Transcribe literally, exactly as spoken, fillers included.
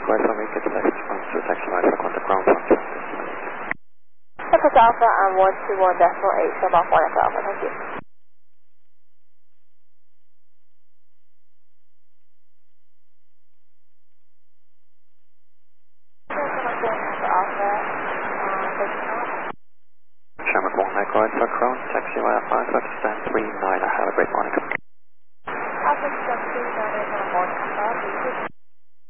request for me to select response to taxi line for contact ground function. Echo Alpha and one two one decimal eight, show off one Echo Alpha, thank you. Shamrock one Echo Alpha Crown, taxi via Alpha stand three nine, have a great morning. Alpha stand three nine, have a morning,